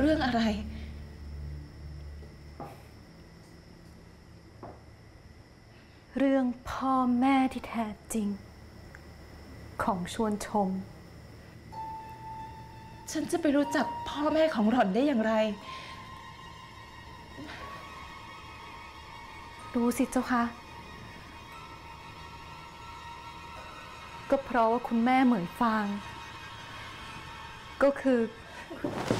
เรื่องอะไรเรื่องพ่อแม่ที่แท้จริงของชวนชมฉันจะไปรู้จักพ่อแม่ของหล่อนได้อย่างไรรู้สิเจ้าคะก็เพราะว่าคุณแม่เหมือนฟางก็คือ